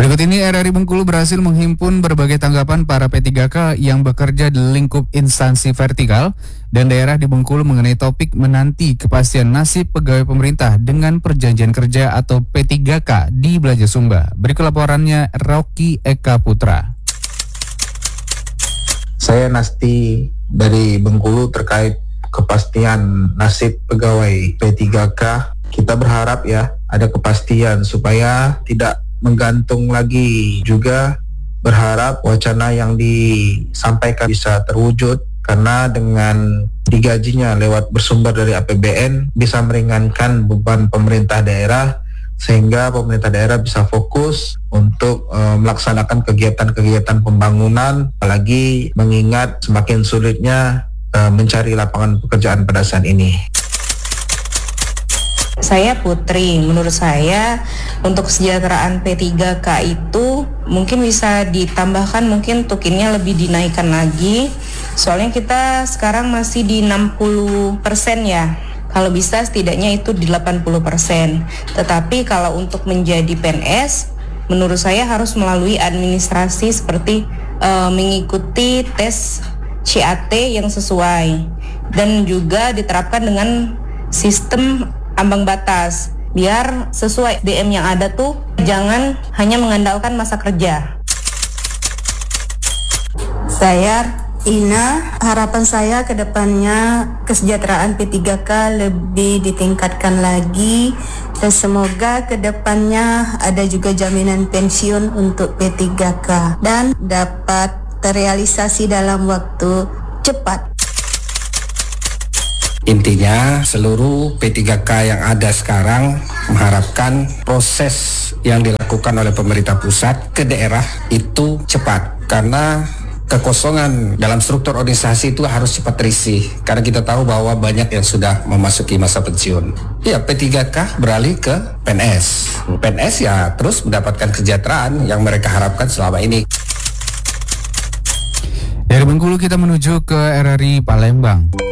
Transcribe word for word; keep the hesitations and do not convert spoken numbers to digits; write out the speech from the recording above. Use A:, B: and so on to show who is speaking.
A: Berikut ini R R I Bengkulu berhasil menghimpun berbagai tanggapan para P tiga K yang bekerja di lingkup instansi vertikal dan daerah di Bengkulu mengenai topik menanti kepastian nasib pegawai pemerintah dengan perjanjian kerja atau P tiga K di Belaja Sumba. Berikut laporannya Rocky Eka Putra.
B: Saya Nasti dari Bengkulu terkait kepastian nasib pegawai P tiga K. Kita berharap ya ada kepastian supaya tidak menggantung lagi, juga berharap wacana yang disampaikan bisa terwujud karena dengan digajinya lewat bersumber dari A P B N bisa meringankan beban pemerintah daerah sehingga pemerintah daerah bisa fokus untuk uh, melaksanakan kegiatan-kegiatan pembangunan, apalagi mengingat semakin sulitnya uh, mencari lapangan pekerjaan pada saat ini.
C: Saya Putri, menurut saya untuk kesejahteraan P tiga K itu mungkin bisa ditambahkan, mungkin tukinnya lebih dinaikkan lagi. Soalnya kita sekarang masih di enam puluh persen ya. Kalau bisa setidaknya itu di delapan puluh persen. Tetapi kalau untuk menjadi P N S, menurut saya harus melalui administrasi seperti uh, mengikuti tes C A T yang sesuai. Dan juga diterapkan dengan sistem ambang batas, biar sesuai D M yang ada tuh, jangan hanya mengandalkan masa kerja.
D: Saya Ina, harapan saya ke depannya kesejahteraan P tiga K lebih ditingkatkan lagi dan semoga ke depannya ada juga jaminan pensiun untuk P tiga K dan dapat terrealisasi dalam waktu cepat.
E: Intinya seluruh P tiga K yang ada sekarang mengharapkan proses yang dilakukan oleh pemerintah pusat ke daerah itu cepat, karena kekosongan dalam struktur organisasi itu harus cepat terisi, karena kita tahu bahwa banyak yang sudah memasuki masa pensiun. Ya, P tiga K beralih ke P N S. P N S ya terus mendapatkan kesejahteraan yang mereka harapkan selama ini.
A: Dari Bengkulu kita menuju ke R R I Palembang.